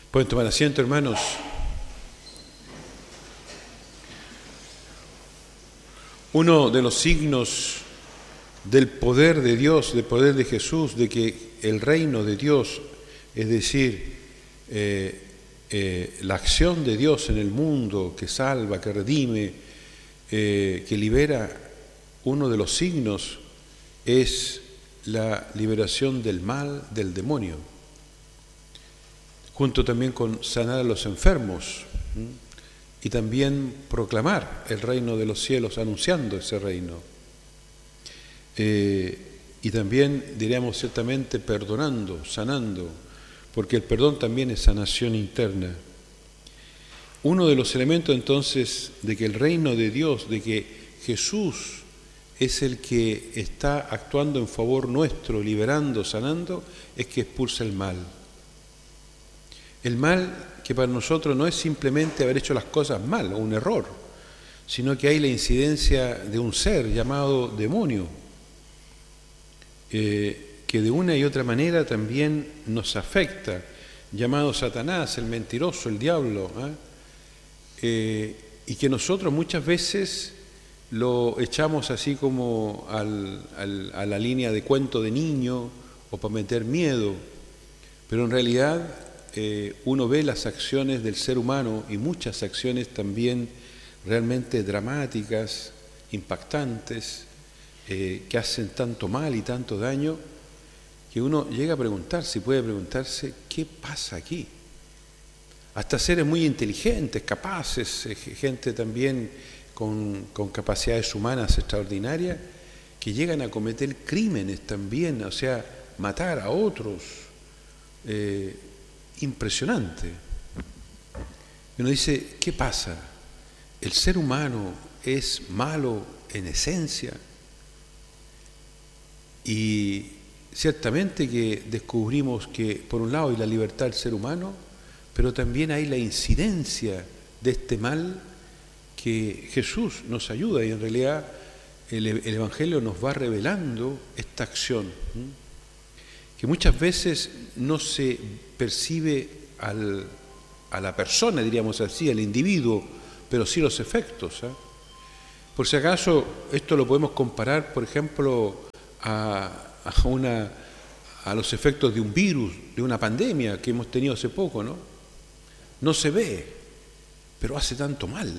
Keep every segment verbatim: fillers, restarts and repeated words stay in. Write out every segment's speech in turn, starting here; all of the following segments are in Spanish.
Pueden tomar asiento, hermanos. Uno de los signos del poder de Dios, del poder de Jesús, de que el reino de Dios, es decir, eh, eh, la acción de Dios en el mundo que salva, que redime, eh, que libera, uno de los signos es la liberación del mal, del demonio, junto también con sanar a los enfermos y también proclamar el reino de los cielos, anunciando ese reino. Eh, y también, diríamos ciertamente, perdonando, sanando, porque el perdón también es sanación interna. Uno de los elementos entonces de que el reino de Dios, de que Jesús es el que está actuando en favor nuestro, liberando, sanando, es que expulsa el mal. El mal que para nosotros no es simplemente haber hecho las cosas mal o un error, sino que hay la incidencia de un ser llamado demonio, eh, que de una y otra manera también nos afecta, llamado Satanás, el mentiroso, el diablo, ¿eh? Eh, y que nosotros muchas veces lo echamos así como al, al, a la línea de cuento de niño o para meter miedo, pero en realidad eh, uno ve las acciones del ser humano y muchas acciones también realmente dramáticas, impactantes, eh, que hacen tanto mal y tanto daño, que uno llega a preguntarse, y puede preguntarse, ¿qué pasa aquí? Hasta seres muy inteligentes, capaces, eh, gente también con, con capacidades humanas extraordinarias, que llegan a cometer crímenes también, o sea, matar a otros, eh, impresionante. Y uno dice, ¿qué pasa? ¿El ser humano es malo en esencia? Y ciertamente que descubrimos que por un lado hay la libertad del ser humano, pero también hay la incidencia de este mal que Jesús nos ayuda, y en realidad el, el Evangelio nos va revelando esta acción, ¿sí? Que muchas veces no se percibe al, a la persona, diríamos así, al individuo, pero sí los efectos, ¿eh? Por si acaso, esto lo podemos comparar, por ejemplo, a, a, una, a los efectos de un virus, de una pandemia que hemos tenido hace poco, ¿no? No se ve, pero hace tanto mal.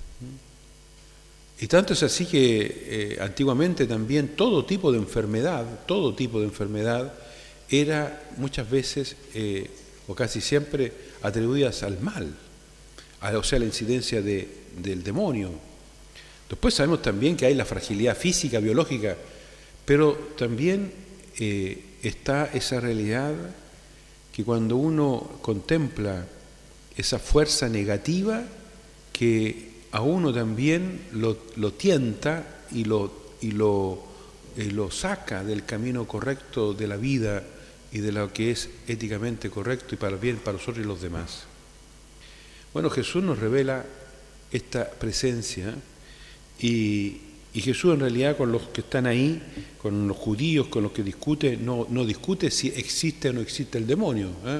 Y tanto es así que eh, antiguamente también todo tipo de enfermedad, todo tipo de enfermedad era muchas veces, eh, o casi siempre, atribuidas al mal, a, o sea, la incidencia de, del demonio. Después sabemos también que hay la fragilidad física, biológica, pero también eh, está esa realidad que cuando uno contempla esa fuerza negativa que a uno también lo, lo tienta y lo, y lo, eh, lo saca del camino correcto de la vida y de lo que es éticamente correcto y para el bien para nosotros y los demás. Bueno, Jesús nos revela esta presencia y, y Jesús en realidad con los que están ahí, con los judíos, con los que discute, no, no discute si existe o no existe el demonio, ¿eh?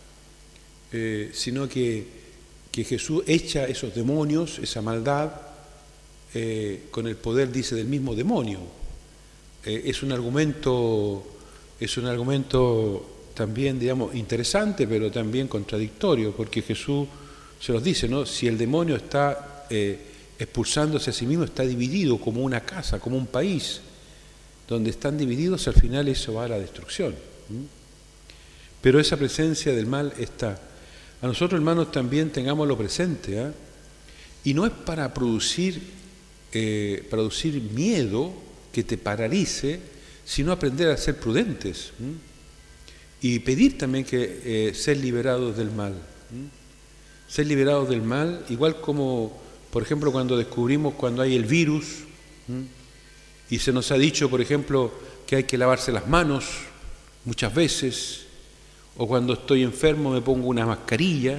Eh, sino que, que Jesús echa esos demonios, esa maldad, eh, con el poder, dice, del mismo demonio. Eh, es un argumento, es un argumento también, digamos, interesante, pero también contradictorio, porque Jesús se los dice, ¿no? Si el demonio está eh, expulsándose a sí mismo, está dividido como una casa, como un país, donde están divididos, al final eso va a la destrucción. ¿Mm? Pero esa presencia del mal está. A nosotros, hermanos, también tengámoslo presente, ¿eh? Y no es para producir, eh, producir miedo que te paralice, sino aprender a ser prudentes, ¿m? Y pedir también que eh, ser liberados del mal, ¿m? Ser liberados del mal, igual como, por ejemplo, cuando descubrimos cuando hay el virus, ¿m? Y se nos ha dicho, por ejemplo, que hay que lavarse las manos muchas veces, o cuando estoy enfermo me pongo una mascarilla,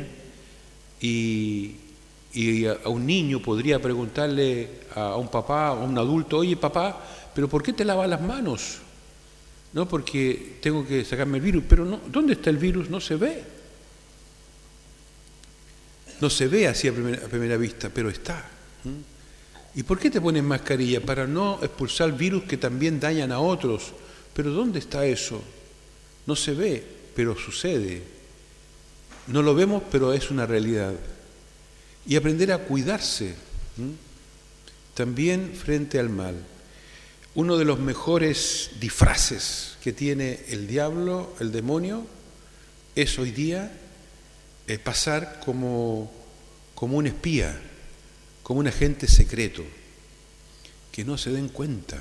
y, y a un niño podría preguntarle a un papá o a un adulto, oye papá, ¿pero por qué te lavas las manos? No, porque tengo que sacarme el virus, pero no, ¿dónde está el virus? No se ve. no se ve así a primera, a primera vista, pero está. ¿Y por qué te pones mascarilla? Para no expulsar virus que también dañan a otros. Pero ¿dónde está eso? No se ve, pero sucede. No lo vemos, pero es una realidad. Y aprender a cuidarse, ¿m? también frente al mal. Uno de los mejores disfraces que tiene el diablo, el demonio, es hoy día eh, pasar como, como un espía, como un agente secreto, que no se den cuenta.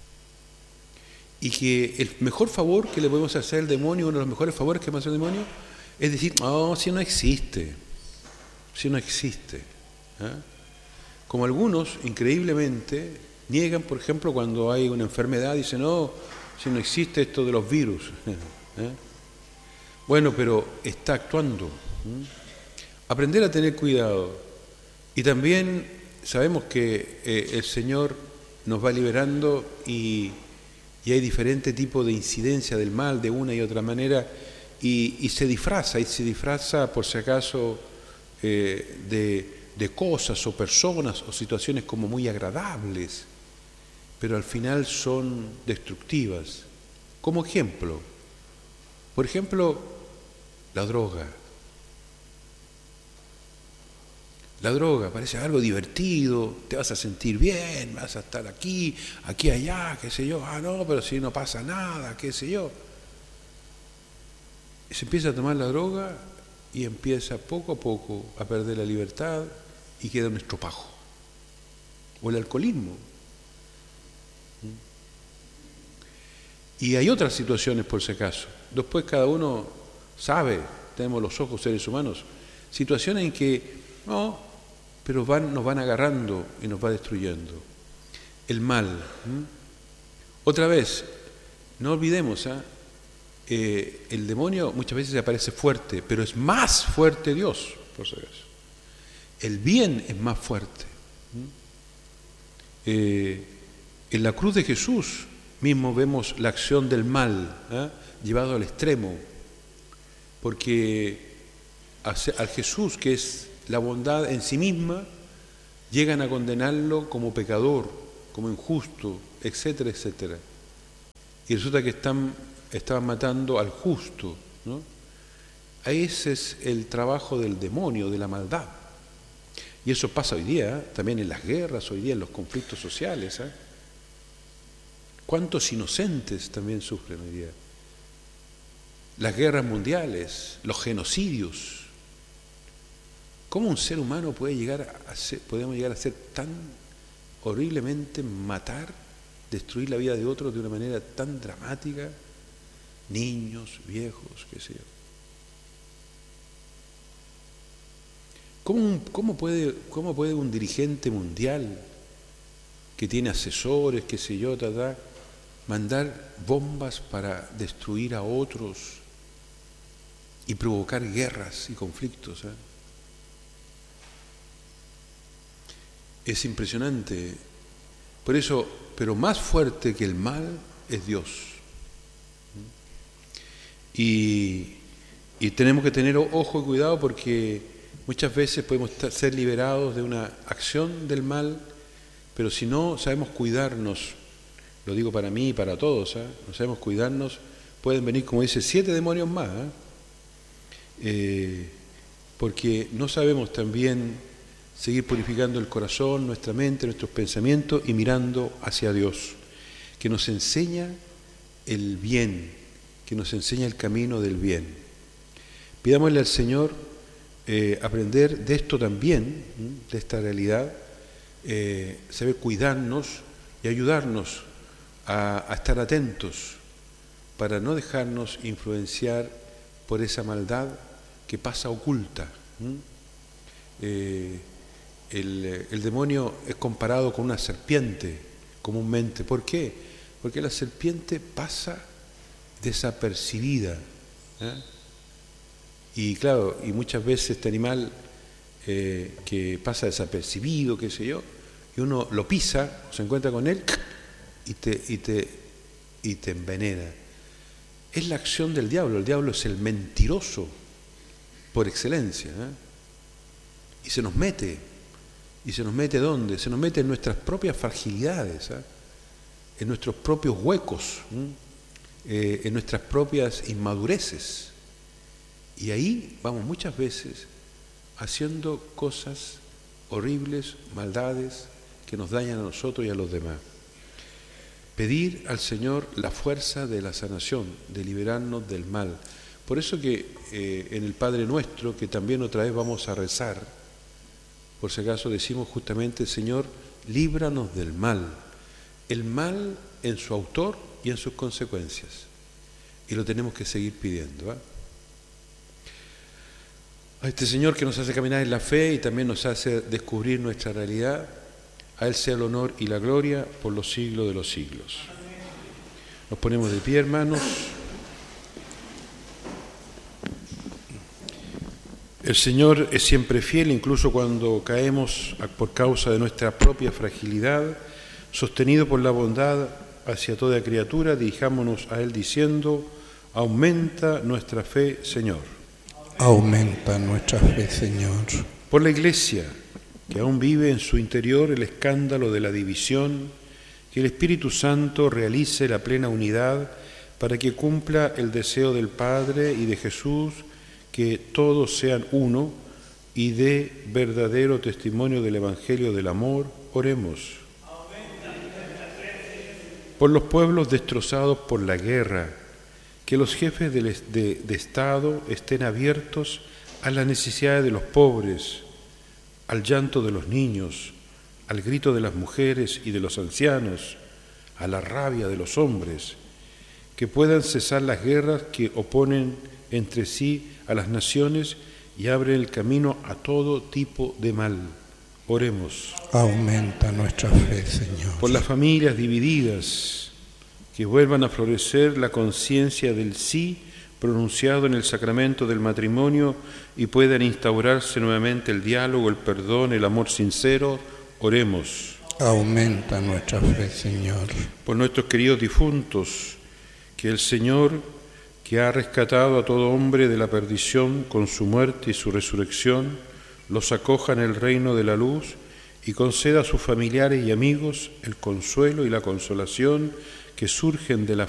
Y que el mejor favor que le podemos hacer al demonio, uno de los mejores favores que podemos hacer al demonio, es decir, oh, si no existe, si no existe. ¿eh? Como algunos, increíblemente, niegan, por ejemplo, cuando hay una enfermedad, dicen, no, si no existe esto de los virus. ¿eh? Bueno, pero está actuando. ¿eh? Aprender a tener cuidado. Y también sabemos que eh, el Señor nos va liberando y, y hay diferentes tipos de incidencia del mal de una y otra manera y, y se disfraza, y se disfraza por si acaso eh, de, de cosas o personas o situaciones como muy agradables, pero al final son destructivas. Como ejemplo, por ejemplo, la droga. La droga parece algo divertido, te vas a sentir bien, vas a estar aquí, aquí, allá, qué sé yo. Ah, no, pero si no pasa nada, qué sé yo. Y se empieza a tomar la droga y empieza poco a poco a perder la libertad y queda un estropajo. O el alcoholismo. Y hay otras situaciones por si acaso. Después cada uno sabe, tenemos los ojos seres humanos, situaciones en que no, pero van, nos van agarrando y nos va destruyendo. El mal. ¿m? Otra vez, no olvidemos, ¿eh? Eh, el demonio muchas veces aparece fuerte, pero es más fuerte Dios, por si acaso. El bien es más fuerte. Eh, en la cruz de Jesús mismo vemos la acción del mal, ¿eh? llevado al extremo, porque al Jesús, que es la bondad en sí misma, llegan a condenarlo como pecador, como injusto, etcétera, etcétera. Y resulta que están, estaban matando al justo, ¿no? Ese es el trabajo del demonio, de la maldad. Y eso pasa hoy día, ¿eh? también en las guerras, hoy día en los conflictos sociales. ¿eh? ¿Cuántos inocentes también sufren hoy día? Las guerras mundiales, los genocidios. ¿Cómo un ser humano puede llegar a ser, podemos llegar a ser tan horriblemente matar, destruir la vida de otros de una manera tan dramática? Niños, viejos, qué sé yo. ¿Cómo, cómo, puede, ¿Cómo puede un dirigente mundial que tiene asesores, qué sé yo, ta, ta, mandar bombas para destruir a otros y provocar guerras y conflictos? ¿eh? Es impresionante. Por eso, pero más fuerte que el mal es Dios. Y, y tenemos que tener ojo y cuidado porque muchas veces podemos ser liberados de una acción del mal, pero si no sabemos cuidarnos, lo digo para mí y para todos, ¿eh? no sabemos cuidarnos, pueden venir, como dice, siete demonios más, ¿eh? Eh, porque no sabemos también seguir purificando el corazón, nuestra mente, nuestros pensamientos y mirando hacia Dios, que nos enseña el bien, que nos enseña el camino del bien. Pidámosle al Señor eh, aprender de esto también, ¿sí? de esta realidad, eh, saber cuidarnos y ayudarnos a, a estar atentos para no dejarnos influenciar por esa maldad que pasa oculta. ¿sí? Eh, El, el demonio es comparado con una serpiente comúnmente. ¿Por qué? Porque la serpiente pasa desapercibida. ¿eh? Y claro, y muchas veces este animal eh, que pasa desapercibido, qué sé yo, y uno lo pisa, se encuentra con él y te, y te, y te envenena. Es la acción del diablo. El diablo es el mentiroso por excelencia. ¿eh? y se nos mete. ¿Y se nos mete dónde? Se nos mete en nuestras propias fragilidades, ¿eh? En nuestros propios huecos, eh, en nuestras propias inmadureces. Y ahí vamos muchas veces haciendo cosas horribles, maldades, que nos dañan a nosotros y a los demás. Pedir al Señor la fuerza de la sanación, de liberarnos del mal. Por eso que eh, en el Padre Nuestro, que también otra vez vamos a rezar, por si acaso decimos justamente, Señor, líbranos del mal. El mal en su autor y en sus consecuencias. Y lo tenemos que seguir pidiendo, ¿eh? A este Señor que nos hace caminar en la fe y también nos hace descubrir nuestra realidad, a Él sea el honor y la gloria por los siglos de los siglos. Nos ponemos de pie, hermanos. El Señor es siempre fiel, incluso cuando caemos por causa de nuestra propia fragilidad. Sostenido por la bondad hacia toda criatura, dirijámonos a Él diciendo: aumenta nuestra fe, Señor. Aumenta nuestra fe, Señor. Por la Iglesia, que aún vive en su interior el escándalo de la división, que el Espíritu Santo realice la plena unidad para que cumpla el deseo del Padre y de Jesús, que todos sean uno y dé verdadero testimonio del Evangelio del amor. Oremos. Por los pueblos destrozados por la guerra, que los jefes de, de, de Estado estén abiertos a las necesidades de los pobres, al llanto de los niños, al grito de las mujeres y de los ancianos, a la rabia de los hombres, que puedan cesar las guerras que oponen entre sí a las naciones y abren el camino a todo tipo de mal. Oremos. Aumenta nuestra fe, Señor. Por las familias divididas, que vuelvan a florecer la conciencia del sí pronunciado en el sacramento del matrimonio y puedan instaurarse nuevamente el diálogo, el perdón, el amor sincero. Oremos. Aumenta nuestra fe, Señor. Por nuestros queridos difuntos, que el Señor, que ha rescatado a todo hombre de la perdición con su muerte y su resurrección, los acoja en el reino de la luz y conceda a sus familiares y amigos el consuelo y la consolación que surgen de la